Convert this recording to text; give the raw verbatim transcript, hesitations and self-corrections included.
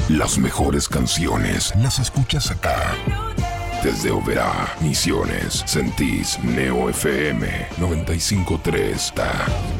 Las mejores canciones las escuchas acá. Desde Oberá, Misiones, Sentís, Neo F M noventa y cinco punto tres.